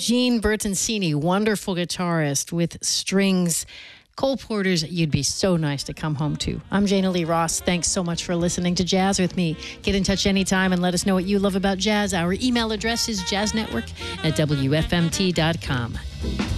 Gene Bertoncini, wonderful guitarist with strings. Cole Porter's You'd Be So Nice to Come Home To. I'm Jana Lee Ross. Thanks so much for listening to Jazz with me. Get in touch anytime and let us know what you love about jazz. Our email address is jazznetwork@wfmt.com.